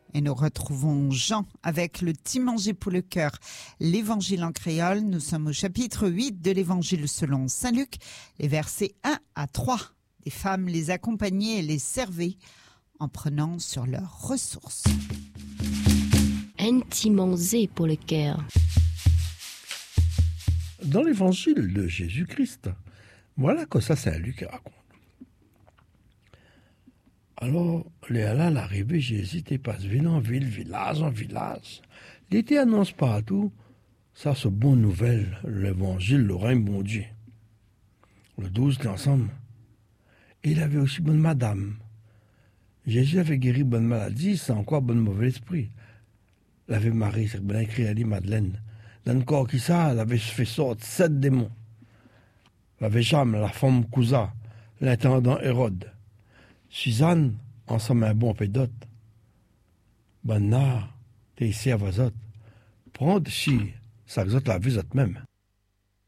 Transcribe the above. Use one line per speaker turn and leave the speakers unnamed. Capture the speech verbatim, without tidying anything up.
Et nous retrouvons Jean avec le petit manger pour le cœur, l'évangile en créole. Nous sommes au chapitre huit de l'évangile selon saint Luc, les versets un à trois. Des femmes les accompagnaient et les servaient en prenant sur leurs ressources.
Un petit manger pour le cœur.
Dans l'évangile de Jésus-Christ, voilà que ça saint Luc raconte. Alors, les à l'arrivée, Jésus était passé ville en ville, village en village. L'été annonce partout, ça c'est bonne nouvelle, l'évangile, le règne bon Dieu. Le douze était ensemble. Et il avait aussi bonne madame. Jésus avait guéri bonne maladie, c'est encore bonne mauvais esprit. Il avait Marie, c'est bien écrit, elle dit Madeleine. Dans le corps qui ça, elle avait fait sortir sept démons. Il avait Jam, la femme Cousa, l'intendant Hérode. Suzanne, ensemble un bon pédote. Ben là, t'es ici à vos autres. Prends si, ça vous autres la vie autres même.